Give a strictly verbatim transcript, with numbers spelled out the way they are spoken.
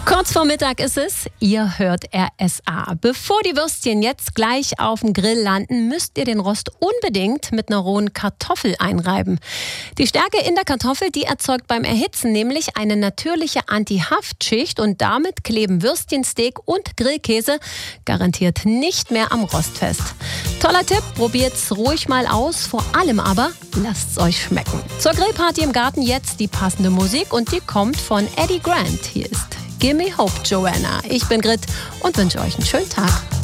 Kurz vor Mittag ist es, ihr hört R S A. Bevor die Würstchen jetzt gleich auf dem Grill landen, müsst ihr den Rost unbedingt mit einer rohen Kartoffel einreiben. Die Stärke in der Kartoffel, die erzeugt beim Erhitzen nämlich eine natürliche Anti-Haftschicht und damit kleben Würstchensteak und Grillkäse garantiert nicht mehr am Rost fest. Toller Tipp, probiert's ruhig mal aus, vor allem aber lasst's euch schmecken. Zur Grillparty im Garten jetzt die passende Musik und die kommt von Eddie Grant. Hier ist Gimme Hope, Joanna. Ich bin Grit und wünsche euch einen schönen Tag.